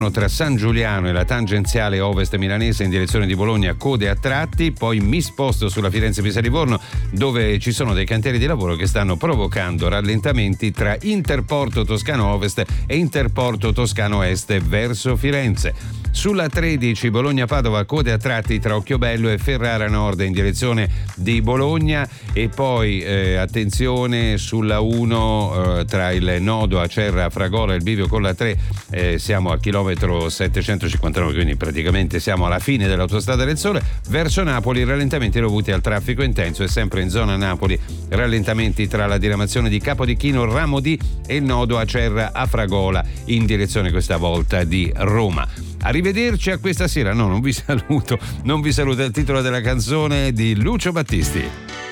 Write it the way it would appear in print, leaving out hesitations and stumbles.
tra San Giuliano e la tangenziale ovest milanese in direzione di Bologna, code a tratti. Poi mi sposto sulla Firenze-Pisa-Livorno, dove ci sono dei cantieri di lavoro che stanno provocando rallentamenti tra Interporto Toscano Ovest e Interporto Toscano Est verso Firenze. Sulla 13 Bologna-Padova, code a tratti tra Occhiobello e Ferrara Nord in direzione di Bologna. E poi attenzione sulla 1 tra il nodo Acerra-Fragola e il bivio con la 3, siamo al chilometro 759, quindi praticamente siamo alla fine dell'autostrada del Sole. Verso Napoli rallentamenti dovuti al traffico intenso, e sempre in zona Napoli rallentamenti tra la diramazione di Capodichino Ramodi e il nodo Acerra a Fragola in direzione questa volta di Roma. Arrivederci a questa sera. No, non vi saluto. Il titolo della canzone di Lucio Battisti.